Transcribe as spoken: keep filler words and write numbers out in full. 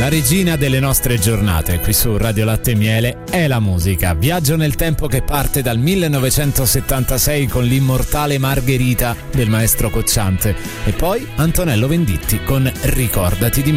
La regina delle nostre giornate qui su Radio Latte e Miele è la musica. Viaggio nel tempo che parte dal millenovecentosettantasei con l'immortale Margherita del maestro Cocciante e poi Antonello Venditti con Ricordati di me.